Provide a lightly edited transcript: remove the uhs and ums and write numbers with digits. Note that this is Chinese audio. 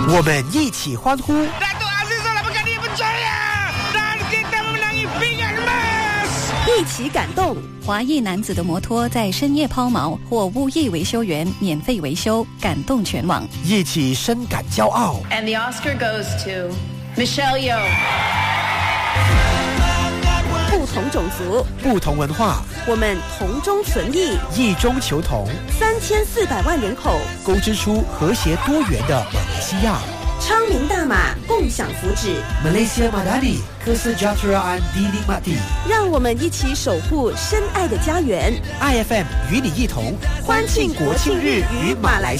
我们一起欢呼。 一起感动， 华裔男子的摩托在深夜抛锚，或无意维修员免费维修，感动全网。 一起深感骄傲。 And the Oscar goes to Michelle Yeoh。 不同种族， 不同文化， 我们同中存异， 异中求同。 3400万人口， 勾织出和谐多元的马来西亚。 昌明大马，共享福祉。 Malaysia Madani Kesejahteraan Dinikmati。 让我们一起守护深爱的家园。 IFM 与你一同欢庆国庆日与马来